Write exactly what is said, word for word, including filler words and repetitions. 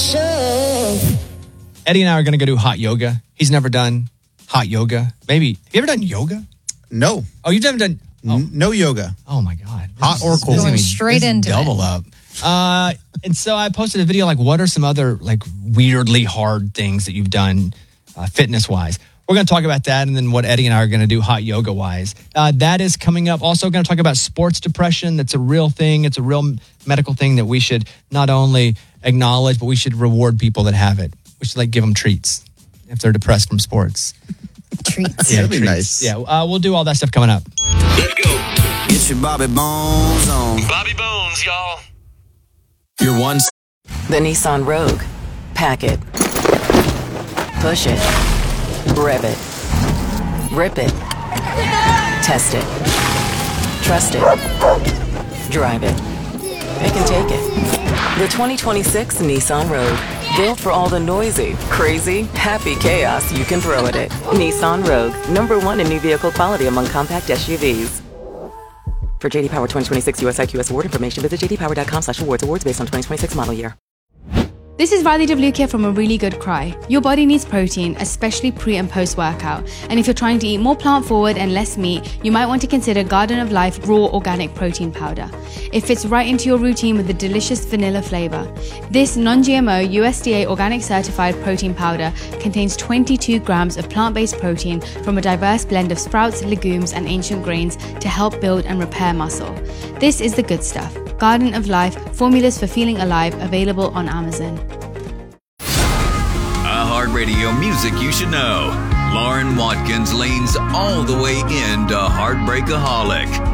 depression. Eddie and I are going to go do hot yoga. He's never done hot yoga. Maybe. Have you ever done yoga? No. Oh, you've never done... Oh. N- no yoga. Oh, my God. Hot or cold. Going straight into double it. up. Uh, and so I posted a video like, what are some other like weirdly hard things that you've done uh, fitness-wise? We're going to talk about that and then what Eddie and I are going to do hot yoga-wise. Uh, that is coming up. Also going to talk about sports depression. That's a real thing. It's a real medical thing that we should not only acknowledge, but we should reward people that have it. We should like give them treats if they're depressed from sports. Treats. Yeah, That'd be treats. nice. Yeah, uh, we'll do all that stuff coming up. Let's go. Get your Bobby Bones on. Bobby Bones, y'all. Your one. The Nissan Rogue. Pack it. Push it. Rev it. Rip it. Test it. Trust it. Drive it. It can take it. The twenty twenty-six Nissan Rogue. Built for all the noisy, crazy, happy chaos you can throw at it. Nissan Rogue. Number one in new vehicle quality among compact S U Vs. For J D Power twenty twenty-six U S I Q S award information, visit j d power dot com slash awards. Awards based on twenty twenty-six model year. This is Radhi Devluke here from A Really Good Cry. Your body needs protein, especially pre and post workout. And if you're trying to eat more plant forward and less meat, you might want to consider Garden of Life Raw Organic Protein Powder. It fits right into your routine with a delicious vanilla flavor. This non-G M O U S D A organic certified protein powder contains twenty-two grams of plant-based protein from a diverse blend of sprouts, legumes, and ancient grains to help build and repair muscle. This is the good stuff. Garden of Life, formulas for feeling alive, available on Amazon. iHeartRadio music you should know. Lauren Watkins leans all the way into Heartbreakaholic.